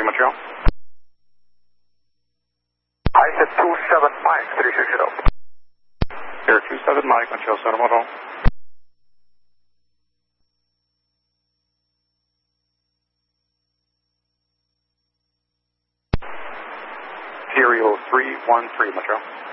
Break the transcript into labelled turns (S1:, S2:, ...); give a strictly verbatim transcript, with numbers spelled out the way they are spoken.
S1: Lake Montreal.
S2: I said two seven Mike, three six zero.
S1: Air two seven Mike, Montreal Center Model. Serial three one three, Montreal.